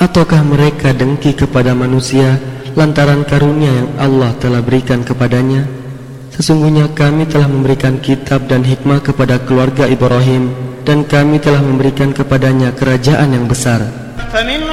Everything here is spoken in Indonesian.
Ataukah mereka dengki kepada manusia lantaran karunia yang Allah telah berikan kepadanya? Sesungguhnya kami telah memberikan kitab dan hikmah kepada keluarga Ibrahim, dan kami telah memberikan kepadanya kerajaan yang besar.